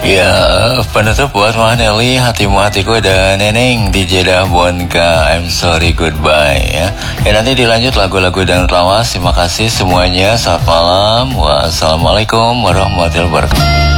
Ya, penutup buat Mah Nelly, hatimu hatiku dan Neneng di Jeddah Bonka, I'm sorry goodbye ya. Ya nanti dilanjut lagu-lagu dan lawas. Terima kasih semuanya. Selamat malam. Wassalamualaikum warahmatullahi wabarakatuh.